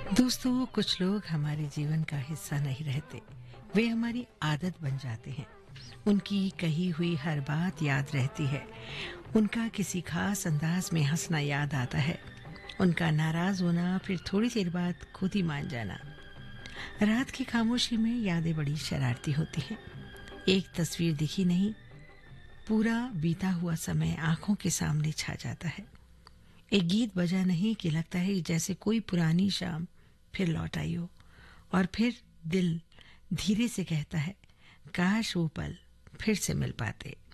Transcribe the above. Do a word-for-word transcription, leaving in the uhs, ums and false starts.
दोस्तों, कुछ लोग हमारे जीवन का हिस्सा नहीं रहते। वे हमारी आदत बन जाते हैं। उनकी कही हुई हर बात याद रहती है। उनका किसी खास अंदाज में हंसना याद आता है। उनका नाराज होना, फिर थोड़ी देर बाद खुद ही मान जाना। रात की खामोशी में यादें बड़ी शरारती होती हैं। एक तस्वीर दिखी नहीं, पूरा बीता हुआ समय आंखों के सामने छा जाता है। एक गीत बजा नहीं कि लगता है जैसे कोई पुरानी शाम फिर लौट आई हो। और फिर दिल धीरे से कहता है, काश वो पल फिर से मिल पाते।